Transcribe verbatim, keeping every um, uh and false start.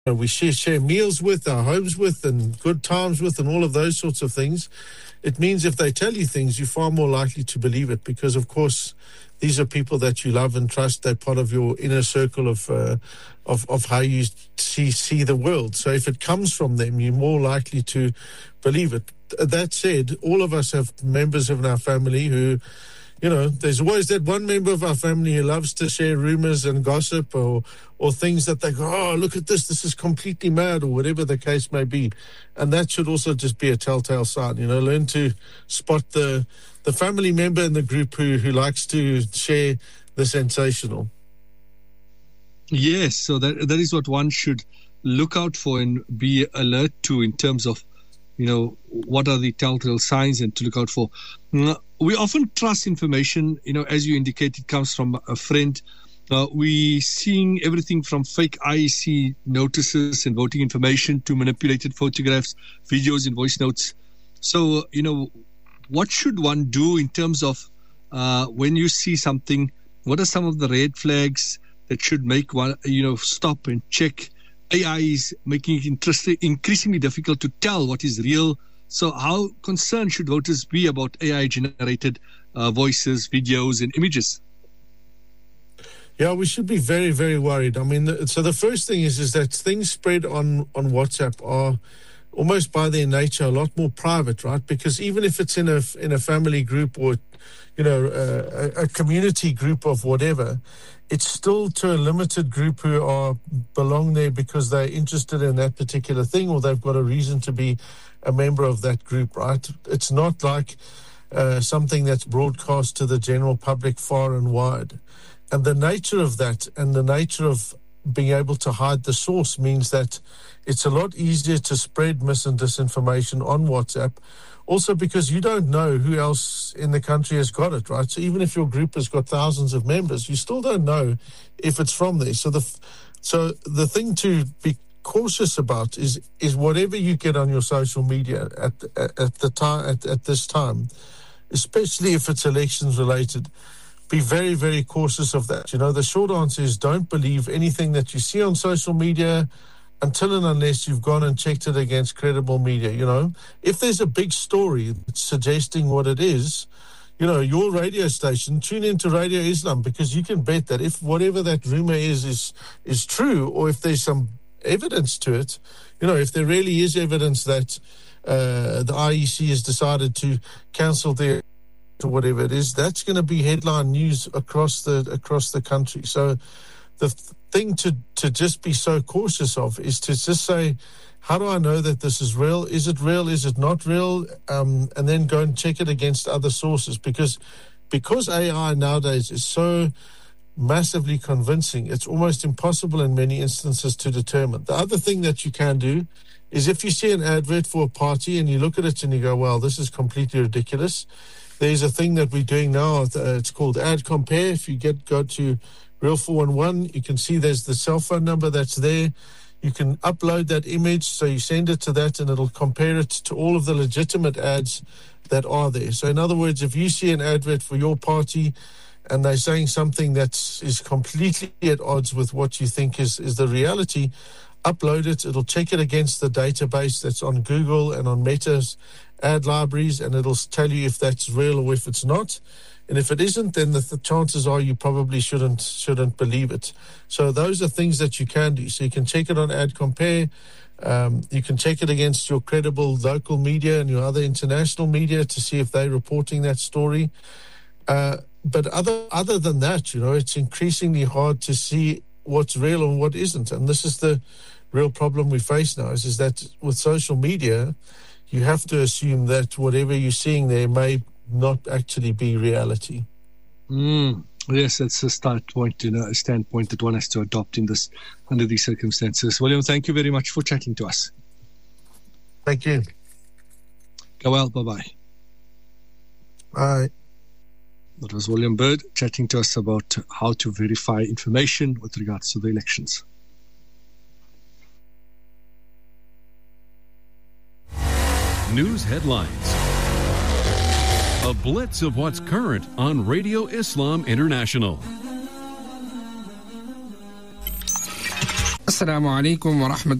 we share, share meals with, our homes with, and good times with, and all of those sorts of things, it means if they tell you things, you're far more likely to believe it because, of course, these are people that you love and trust. They're part of your inner circle of uh, of, of how you see, see the world. So if it comes from them, you're more likely to believe it. That said, all of us have members of our family who, you know, there's always that one member of our family who loves to share rumors and gossip or or things that they go, oh, look at this, this is completely mad, or whatever the case may be. And that should also just be a telltale sign, you know, learn to spot the the family member in the group who, who likes to share the sensational. Yes, so that that is what one should look out for and be alert to in terms of, you know, what are the telltale signs and to look out for. We often trust information, you know, as you indicated, comes from a friend. Uh, we seeing everything from fake I E C notices and voting information to manipulated photographs, videos, and voice notes. So, you know, what should one do in terms of uh, when you see something? What are some of the red flags that should make one, you know, stop and check? A I is making it interesting, increasingly difficult to tell what is real. So how concerned should voters be about A I-generated uh, voices, videos, and images? Yeah, we should be very, very worried. I mean, the, so the first thing is is that things spread on, on WhatsApp are almost by their nature a lot more private, right? Because even if it's in a in a family group or, you know, a, a community group of whatever, it's still to a limited group who are belong there because they're interested in that particular thing or they've got a reason to be a member of that group, right? It's not like uh, something that's broadcast to the general public far and wide. And the nature of that and the nature of being able to hide the source means that it's a lot easier to spread mis and disinformation on WhatsApp. Also because you don't know who else in the country has got it, right? So even if your group has got thousands of members, you still don't know if it's from there. So the so the thing to be cautious about is is whatever you get on your social media at at, at the time at, at this time, especially if it's elections related. Be very, very cautious of that. You know, the short answer is don't believe anything that you see on social media until and unless you've gone and checked it against credible media. You know, if there's a big story that's suggesting what it is, you know, your radio station, tune into Radio Islam, because you can bet that if whatever that rumor is, is, is true, or if there's some evidence to it, you know, if there really is evidence that uh, the I E C has decided to cancel their or whatever it is, that's going to be headline news across the across the country. So the th- thing to to just be so cautious of is to just say, how do I know that this is real? Is it real? Is it not real? Um, and then go and check it against other sources, because because A I nowadays is so massively convincing, it's almost impossible in many instances to determine. The other thing that you can do is if you see an advert for a party and you look at it and you go, well, this is completely ridiculous. There's a thing that we're doing now, uh, it's called Ad Compare. If you get go to Real four one one, you can see there's the cell phone number that's there. You can upload that image, so you send it to that and it'll compare it to all of the legitimate ads that are there. So in other words, if you see an advert for your party and they're saying something that is completely at odds with what you think is, is the reality, upload it. It'll check it against the database that's on Google and on Meta's ad libraries, and it'll tell you if that's real or if it's not. And if it isn't, then the, the chances are you probably shouldn't shouldn't believe it. So those are things that you can do. So you can check it on Ad Compare. Um, you can check it against your credible local media and your other international media to see if they're reporting that story. Uh, but other other than that, you know, it's increasingly hard to see what's real and what isn't. And this is the real problem we face now, is, is that with social media, you have to assume that whatever you're seeing there may not actually be reality. Mm, yes, that's a start point, you know, a standpoint that one has to adopt in this under these circumstances. William, thank you very much for chatting to us. Thank you. Go well. Bye-bye. Bye. That was William Bird chatting to us about how to verify information with regards to the elections. News headlines. A blitz of what's current on Radio Islam International. Assalamu alaikum wa rahmatullahi